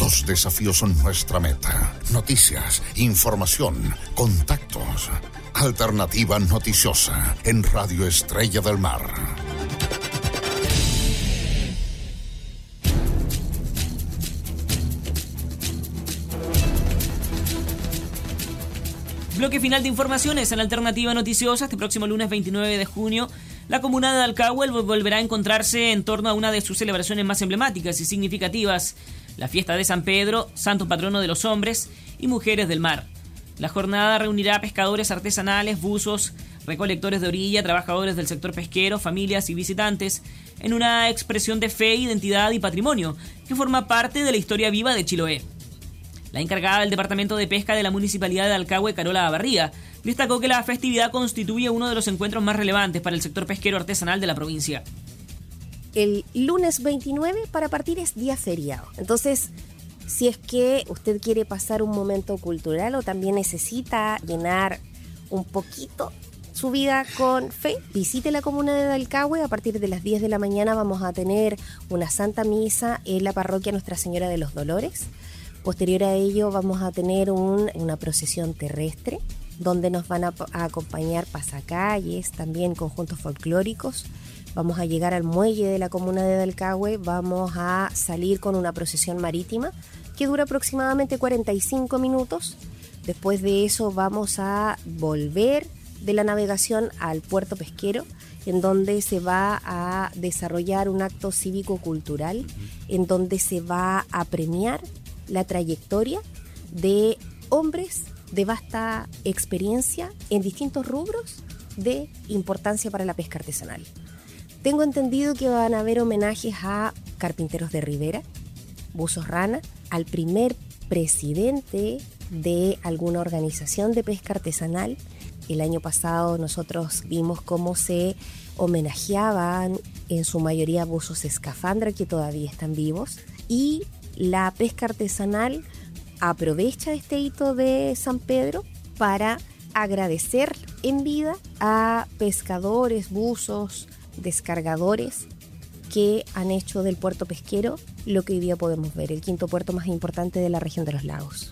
Los desafíos son nuestra meta. Noticias, información, contactos. Alternativa Noticiosa en Radio Estrella del Mar. Bloque final de informaciones en Alternativa Noticiosa. Este próximo lunes 29 de junio, la comuna de Dalcahue volverá a encontrarse en torno a una de sus celebraciones más emblemáticas y significativas, la fiesta de San Pedro, santo patrono de los hombres y mujeres del mar. La jornada reunirá a pescadores artesanales, buzos, recolectores de orilla, trabajadores del sector pesquero, familias y visitantes, en una expresión de fe, identidad y patrimonio que forma parte de la historia viva de Chiloé. La encargada del Departamento de Pesca de la Municipalidad de Dalcahue, Carola Abarría, destacó que la festividad constituye uno de los encuentros más relevantes para el sector pesquero artesanal de la provincia. El lunes 29 para partir es día feriado. Entonces, si es que usted quiere pasar un momento cultural o también necesita llenar un poquito su vida con fe, visite la comuna de Dalcahue. A partir de las 10 de la mañana vamos a tener una santa misa en la parroquia Nuestra Señora de los Dolores. Posterior a ello vamos a tener una procesión terrestre donde nos van a acompañar pasacalles, también conjuntos folclóricos. Vamos a llegar al muelle de la comuna de Dalcahue, vamos a salir con una procesión marítima que dura aproximadamente 45 minutos. Después de eso vamos a volver de la navegación al puerto pesquero, en donde se va a desarrollar un acto cívico-cultural, en donde se va a premiar la trayectoria de hombres de vasta experiencia en distintos rubros de importancia para la pesca artesanal. Tengo entendido que van a haber homenajes a carpinteros de ribera, buzos rana, al primer presidente de alguna organización de pesca artesanal. El año pasado nosotros vimos cómo se homenajeaban en su mayoría buzos escafandra que todavía están vivos, y la pesca artesanal aprovecha este hito de San Pedro para agradecer en vida a pescadores, buzos, descargadores que han hecho del puerto pesquero lo que hoy día podemos ver, el quinto puerto más importante de la región de los lagos.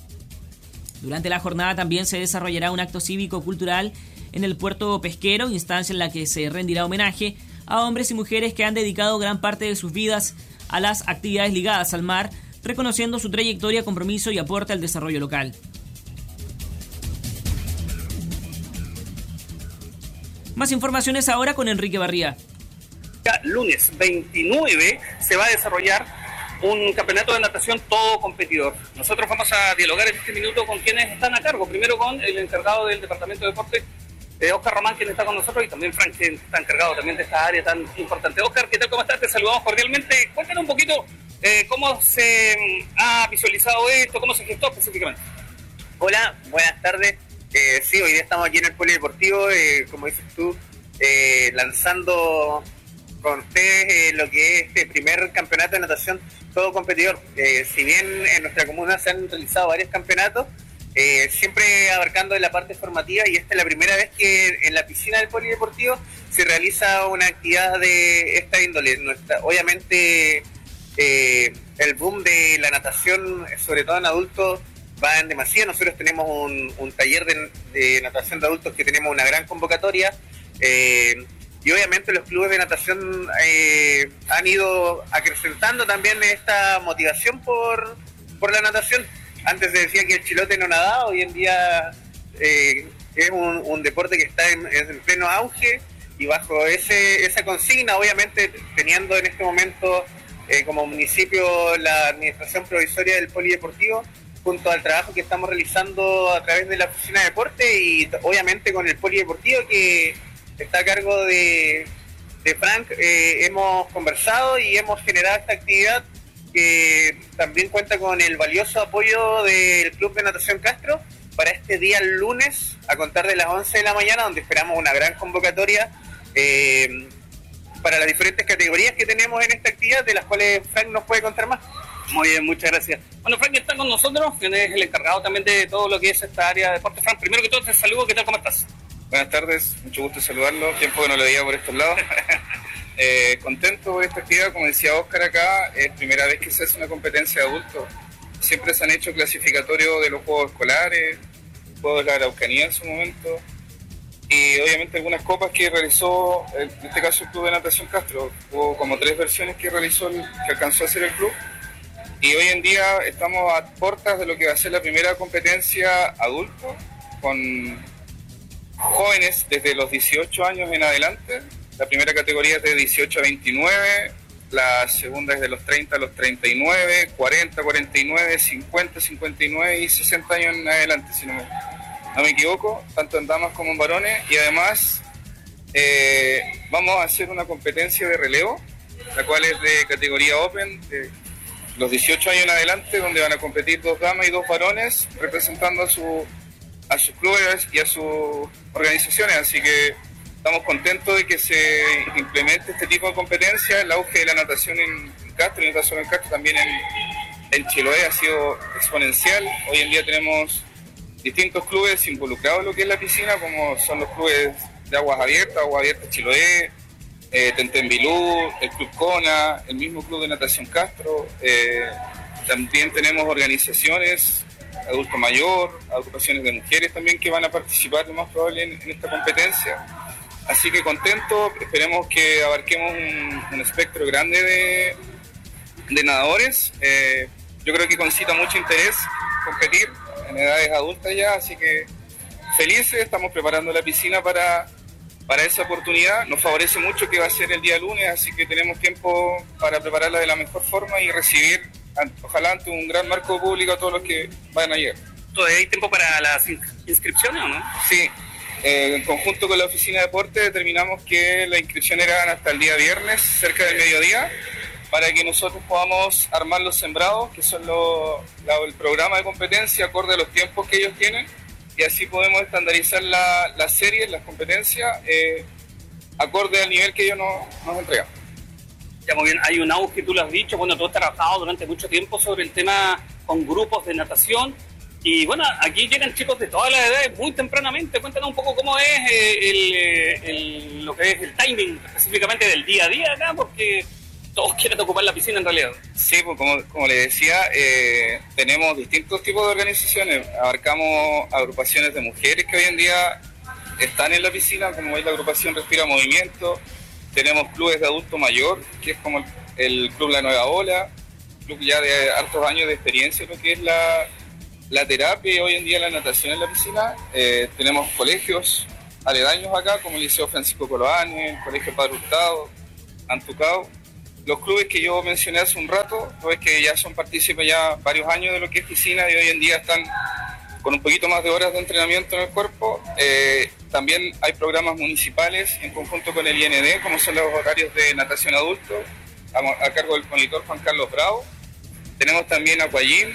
Durante la jornada también se desarrollará un acto cívico-cultural en el puerto pesquero, instancia en la que se rendirá homenaje a hombres y mujeres que han dedicado gran parte de sus vidas a las actividades ligadas al mar, reconociendo su trayectoria, compromiso y aporte al desarrollo local. Más informaciones ahora con Enrique Barría. Lunes 29 se va a desarrollar un campeonato de natación todo competidor. Nosotros vamos a dialogar en este minuto con quienes están a cargo. Primero con el encargado del Departamento de Deporte, Oscar Román, quien está con nosotros, y también Frank, quien está encargado también de esta área tan importante. Oscar, ¿qué tal? ¿Cómo estás? Te saludamos cordialmente. Cuéntanos un poquito cómo se ha visualizado esto, cómo se gestó específicamente. Hola, buenas tardes. Sí, hoy día estamos aquí en el polideportivo, como dices tú, lanzando con ustedes lo que es este primer campeonato de natación todo competidor. Si bien en nuestra comuna se han realizado varios campeonatos, siempre abarcando la parte formativa, y esta es la primera vez que en la piscina del polideportivo se realiza una actividad de esta índole. Obviamente el boom de la natación, sobre todo en adultos, va en demasía. Nosotros tenemos un taller de natación de adultos que tenemos una gran convocatoria, y obviamente los clubes de natación han ido acrecentando también esta motivación por la natación. Antes se decía que el chilote no nadaba, hoy en día es un deporte que está en pleno auge, y bajo esa consigna, obviamente teniendo en este momento como municipio la administración provisoria del polideportivo, junto al trabajo que estamos realizando a través de la oficina de deporte, y obviamente con el polideportivo que está a cargo de Frank, hemos conversado y hemos generado esta actividad que también cuenta con el valioso apoyo del Club de Natación Castro para este día lunes, a contar de las 11 de la mañana, donde esperamos una gran convocatoria para las diferentes categorías que tenemos en esta actividad, de las cuales Frank nos puede contar más. Muy bien, muchas gracias. Bueno, Frank está con nosotros, quien es el encargado también de todo lo que es esta área de deporte. Frank, primero que todo te saludo, ¿qué tal? ¿Cómo estás? Buenas tardes, mucho gusto saludarlo. Tiempo que no lo veía por estos lados. Contento por esta actividad, como decía Óscar acá, es primera vez que se hace una competencia de adultos. Siempre se han hecho clasificatorios de los juegos escolares, juegos de la Araucanía en su momento, y obviamente algunas copas que realizó, en este caso el Club de Natación Castro. Hubo como 3 versiones que alcanzó a hacer el club, y hoy en día estamos a puertas de lo que va a ser la primera competencia adulto, con jóvenes desde los 18 años en adelante. La primera categoría es de 18 a 29, la segunda es de los 30 a los 39, 40, 49, 50, 59 y 60 años en adelante, si no me equivoco, tanto en damas como en varones. Y además vamos a hacer una competencia de relevo, la cual es de categoría Open, de los 18 años en adelante, donde van a competir 2 damas y 2 varones representando a sus clubes y a sus organizaciones. Así que estamos contentos de que se implemente este tipo de competencia. El auge de la natación en Castro, y no solo en Castro, también en Chiloé ha sido exponencial. Hoy en día tenemos distintos clubes involucrados en lo que es la piscina, como son los clubes de Aguas Abiertas Chiloé, Tentembilú, el Club Kona, el mismo Club de Natación Castro. También tenemos organizaciones, adulto mayor, agrupaciones de mujeres también que van a participar, lo más probable, en esta competencia. Así que contento, esperemos que abarquemos un espectro grande de nadadores. Yo creo que concita mucho interés competir en edades adultas ya, así que felices, estamos preparando la piscina para esa oportunidad. Nos favorece mucho que va a ser el día lunes, así que tenemos tiempo para prepararla de la mejor forma y recibir, ojalá ante un gran marco público, a todos los que vayan a llegar. ¿Todavía hay tiempo para las inscripciones o no? Sí. En conjunto con la Oficina de Deporte determinamos que las inscripciones eran hasta el día viernes, cerca del mediodía, para que nosotros podamos armar los sembrados, que son el programa de competencia acorde a los tiempos que ellos tienen, y así podemos estandarizar las series, las competencias, acorde al nivel que ellos nos entregan. Ya, muy bien, hay un auge, tú lo has dicho, bueno, tú has trabajado durante mucho tiempo sobre el tema con grupos de natación. Y bueno, aquí llegan chicos de todas las edades muy tempranamente. Cuéntanos un poco cómo es lo que es el timing específicamente del día a día acá, porque todos quieren ocupar la piscina en realidad. Sí, pues como le decía, tenemos distintos tipos de organizaciones. Abarcamos agrupaciones de mujeres que hoy en día están en la piscina, como es la agrupación Respira Movimiento. Tenemos clubes de adulto mayor, que es como el Club La Nueva Ola, club ya de hartos años de experiencia en lo que es la terapia y hoy en día la natación en la piscina. Tenemos colegios aledaños acá, como el Liceo Francisco Coloane, el Colegio Padre Hurtado, Antucao. Los clubes que yo mencioné hace un rato, clubes que ya son partícipes ya varios años de lo que es piscina y hoy en día están con un poquito más de horas de entrenamiento en el cuerpo. También hay programas municipales en conjunto con el IND, como son los horarios de natación adulto, a cargo del monitor Juan Carlos Bravo. Tenemos también Aquagym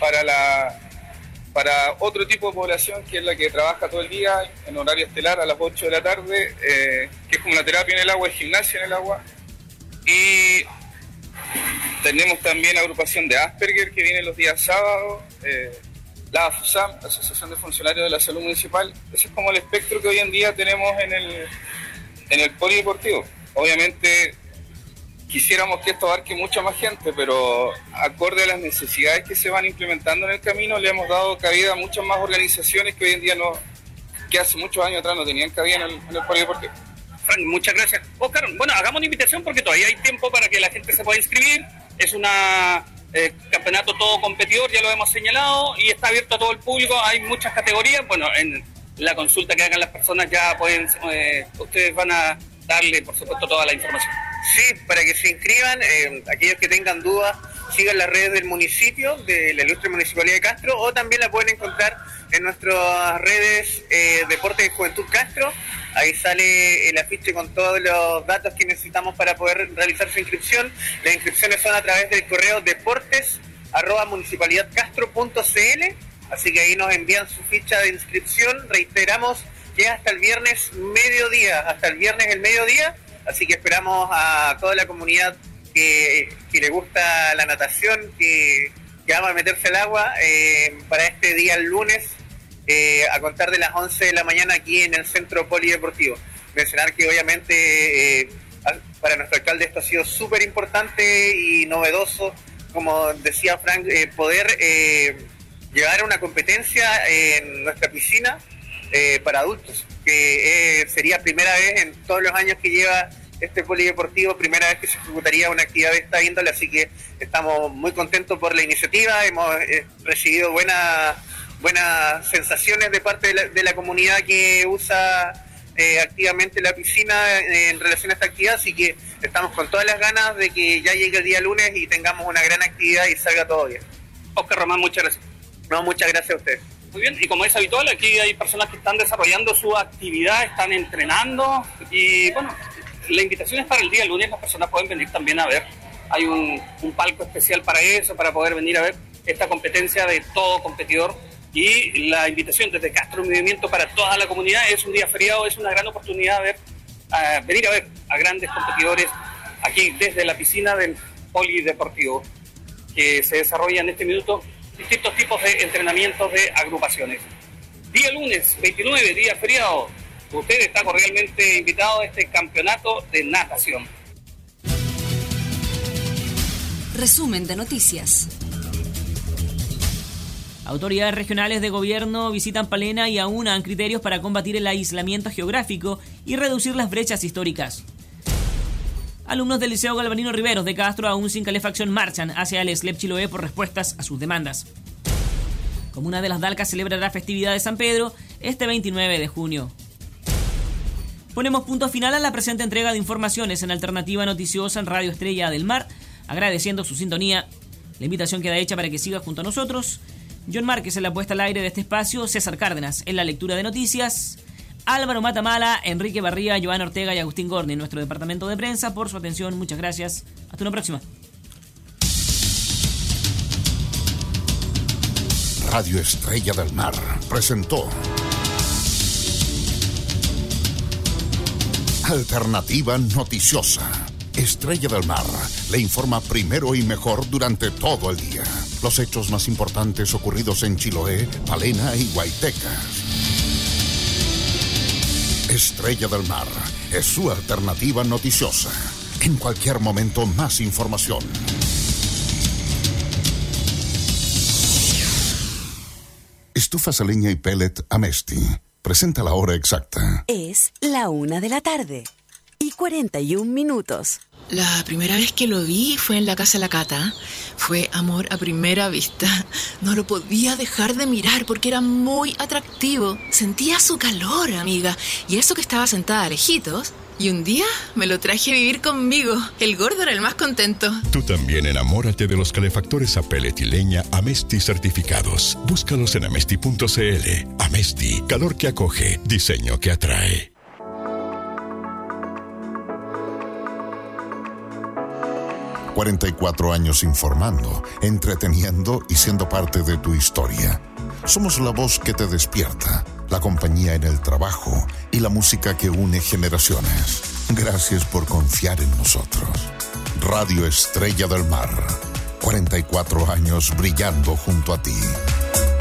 para otro tipo de población, que es la que trabaja todo el día en horario estelar a las 8 de la tarde, que es como una terapia en el agua, es gimnasia en el agua. Y tenemos también agrupación de Asperger, que viene los días sábados, la AFUSAM, Asociación de Funcionarios de la Salud Municipal. Ese es como el espectro que hoy en día tenemos en el polideportivo. Obviamente quisiéramos que esto abarque mucha más gente, pero acorde a las necesidades que se van implementando en el camino, le hemos dado cabida a muchas más organizaciones que hoy en día que hace muchos años atrás no tenían cabida en el polideportivo. Frank, muchas gracias. Óscar, bueno, hagamos una invitación porque todavía hay tiempo para que la gente se pueda inscribir. Es una campeonato todo competidor, ya lo hemos señalado, y está abierto a todo el público. Hay muchas categorías. Bueno, en la consulta que hagan las personas ya pueden, ustedes van a darle, por supuesto, toda la información. Sí, para que se inscriban, aquellos que tengan dudas, sigan las redes del municipio, de la Ilustre Municipalidad de Castro, o también la pueden encontrar en nuestras redes Deporte de Juventud Castro. Ahí sale el afiche con todos los datos que necesitamos para poder realizar su inscripción. Las inscripciones son a través del correo deportes@municipalidadcastro.cl, así que ahí nos envían su ficha de inscripción. Reiteramos que hasta el viernes el mediodía, así que esperamos a toda la comunidad que le gusta la natación, que ama a meterse al agua, para este día el lunes, a contar de las 11 de la mañana aquí en el Centro Polideportivo. Mencionar que obviamente para nuestro alcalde esto ha sido súper importante y novedoso, como decía Frank, poder llevar una competencia en nuestra piscina para adultos, que sería primera vez en todos los años que lleva este polideportivo, primera vez que se ejecutaría una actividad de esta índole, así que estamos muy contentos por la iniciativa, hemos recibido buenas sensaciones de parte de la comunidad que usa activamente la piscina en relación a esta actividad, así que estamos con todas las ganas de que ya llegue el día lunes y tengamos una gran actividad y salga todo bien. Oscar Román, muchas gracias. No, muchas gracias a ustedes. Muy bien, y como es habitual, aquí hay personas que están desarrollando su actividad, están entrenando y bueno, la invitación es para el día lunes, las personas pueden venir también a ver. Hay un palco especial para eso, para poder venir a ver esta competencia de todo competidor. Y la invitación desde Castro Movimiento para toda la comunidad, es un día feriado, es una gran oportunidad de venir a ver a grandes competidores aquí desde la piscina del polideportivo, que se desarrolla en este minuto distintos tipos de entrenamientos de agrupaciones. Día lunes 29, día feriado, usted está cordialmente invitado a este campeonato de natación. Resumen de noticias. Autoridades regionales de gobierno visitan Palena y aunan criterios para combatir el aislamiento geográfico y reducir las brechas históricas. Alumnos del Liceo Galvarino Riveros de Castro, aún sin calefacción, marchan hacia el SLEP Chiloé por respuestas a sus demandas. Comuna de Las Dalcas celebra la festividad de San Pedro este 29 de junio. Ponemos punto final a la presente entrega de informaciones en Alternativa Noticiosa en Radio Estrella del Mar, agradeciendo su sintonía. La invitación queda hecha para que siga junto a nosotros. John Márquez en la puesta al aire de este espacio, César Cárdenas en la lectura de noticias, Álvaro Matamala, Enrique Barría, Joan Ortega y Agustín Gorni en nuestro departamento de prensa. Por su atención, muchas gracias. Hasta una próxima. Radio Estrella del Mar presentó Alternativa Noticiosa. Estrella del Mar le informa primero y mejor durante todo el día. Los hechos más importantes ocurridos en Chiloé, Palena y Guaytecas. Estrella del Mar es su alternativa noticiosa. En cualquier momento, más información. Estufas a leña y pellet Amesti. Presenta la hora exacta. Es la 1:41 La primera vez que lo vi fue en la casa de la Cata. Fue amor a primera vista. No lo podía dejar de mirar porque era muy atractivo. Sentía su calor, amiga. Y eso que estaba sentada lejitos. Y un día me lo traje a vivir conmigo. El gordo era el más contento. Tú también enamórate de los calefactores a pellet y leña Amesti certificados. Búscalos en amesti.cl. Amesti, calor que acoge, diseño que atrae. 44 años informando, entreteniendo y siendo parte de tu historia. Somos la voz que te despierta, la compañía en el trabajo y la música que une generaciones. Gracias por confiar en nosotros. Radio Estrella del Mar, 44 años brillando junto a ti.